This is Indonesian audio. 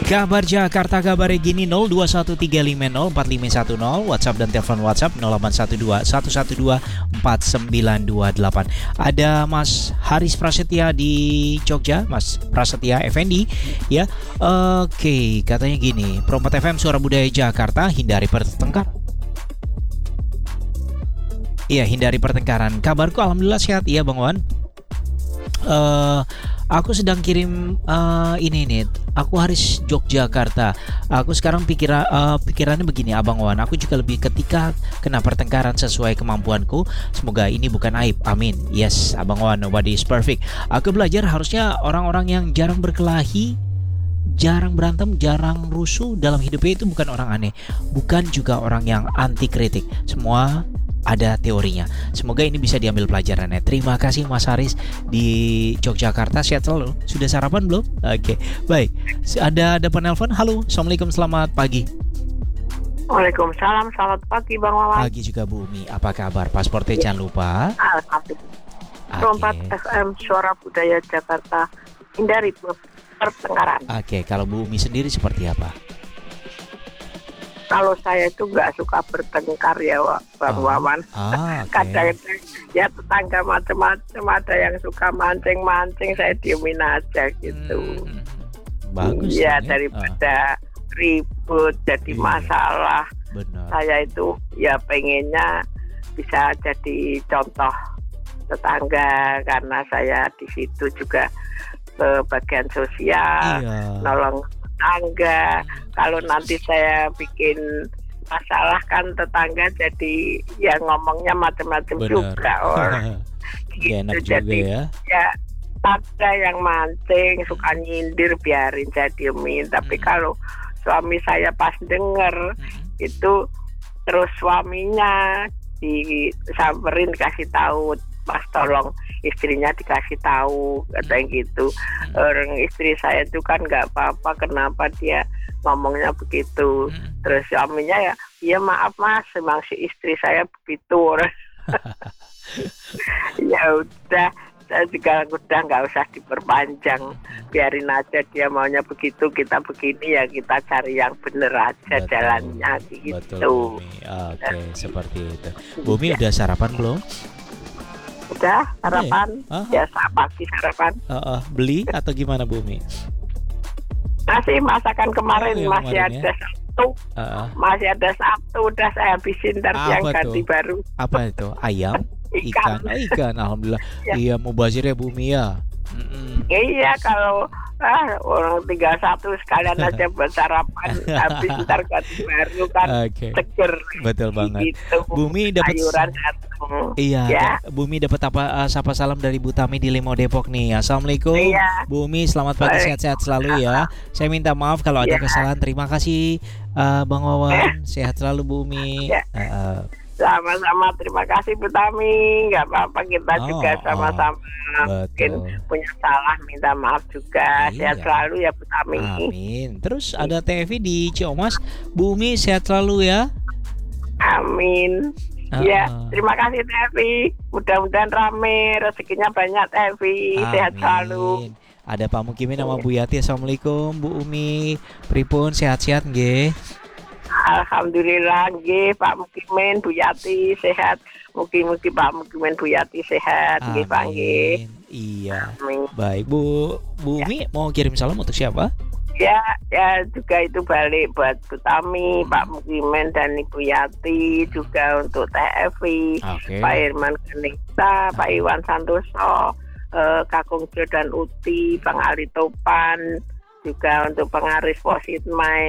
Kabar Jakarta, kabarnya gini 0213504510, WhatsApp dan telepon WhatsApp 0812-112-4928. Ada Mas Haris Prasetya di Jogja, Mas Prasetya Effendi ya. Oke, katanya gini, Promot FM Suara Budaya Jakarta, hindari pertengkaran. Iya, hindari pertengkaran. Kabarku alhamdulillah sehat, iya Bang Wan. Aku sedang kirim ini nih. Aku Haris Yogyakarta. Aku sekarang pikirannya begini Abang Wan. Aku juga lebih ketika kena pertengkaran sesuai kemampuanku. Semoga ini bukan aib. Amin. Yes, Abang Wan, nobody is perfect. Aku belajar harusnya orang-orang yang jarang berkelahi, jarang berantem, jarang rusuh dalam hidupnya itu bukan orang aneh, bukan juga orang yang anti kritik. Semua ada teorinya. Semoga ini bisa diambil pelajarannya. Terima kasih Mas Haris di Yogyakarta. Sehat selalu. Sudah sarapan belum? Oke, baik. Ada penelpon. Halo, assalamualaikum, selamat pagi. Waalaikumsalam, selamat pagi Bang Wawan. Pagi juga Bu Umi. Apa kabar? Pasportnya jangan lupa. Alhamdulillah. Promot FM Suara Budaya Jakarta, hindari pertengkaran. Oke, kalau Bu Umi sendiri seperti apa? Kalau saya itu nggak suka bertengkar ya Bang Wawan. Okay. Kadang-kadang ya tetangga macam-macam, ada yang suka mancing-mancing, saya diemin aja gitu. Bagus. Ya daripada ribut jadi masalah. Benar. Saya itu ya pengennya bisa jadi contoh tetangga, karena saya di situ juga ke bagian sosial, nolong tetangga. Kalau nanti saya bikin masalah kan tetangga jadi ya ngomongnya macam-macam juga orang. Gitu. Enak juga jadi ya ada yang mancing suka nyindir, biarin saya diemin. Tapi kalau suami saya pas denger itu terus suaminya disamperin, kasih tahu, Mas tolong istrinya dikasih tahu, katanya gitu. Orang istri saya itu kan nggak apa-apa, kenapa dia ngomongnya begitu. Terus suaminya ya, iya maaf Mas, memang si istri saya begitu. Ya udah, saya juga udah nggak usah diperpanjang, biarin aja dia maunya begitu, kita begini ya kita cari yang bener aja. Betul, jalannya gitu. Betul, Bumi. Oke, seperti itu. Bumi udah sarapan belum? Udah sarapan, biasa pagi sarapan. Beli atau gimana Bumi? Masih masakan kemarin, masih ada satu, masih ada satu, udah saya habisin, ntar siang ganti baru. Apa itu? Ayam? Ikan. Ikan, alhamdulillah. Iya, mubazir ya Bumi ya. Iya, kalau orang 31 sekalian aja buat sarapan, habis ntar ganti baru kan seger. Betul banget. Gitu. Bumi dapat sayuran. Iya, ya. Bumi dapat apa? Sapa salam dari Bu Tami di Limo Depok nih. Assalamualaikum. Iya. Bumi, selamat pagi, sehat-sehat selalu ya. Saya minta maaf kalau ada kesalahan. Terima kasih Bang Wawan. Sehat selalu Bumi. Sama-sama, terima kasih Bu Tami. Nggak apa-apa, kita juga sama-sama mungkin punya salah, minta maaf juga. Sehat selalu ya Bu Tami. Amin. Terus ada TV di Ciamas. Bumi sehat selalu ya. Amin. Ya, terima kasih Tevi. Mudah-mudahan rame, rezekinya banyak Tevi. Sehat selalu. Ada Pak Mukimin sama Bu Yati. Assalamualaikum Bu Umi. Pripun, sehat-sehat nggih? Alhamdulillah nggih Pak Mukimin, Bu Yati sehat. Mugi-mugi Pak Mukimin, Bu Yati sehat nggih Pak nggih. Iya. Amin. Baik Bu Umi mau kirim salam untuk siapa? Ya juga itu balik buat Bu Tami, Pak Mukimin dan Ibu Yati, juga untuk TFI, Pak Irman Kenita, Pak Iwan Santoso, Kakung Jo dan Uti, Bang Ali Topan, juga untuk pengaris Posit Mai.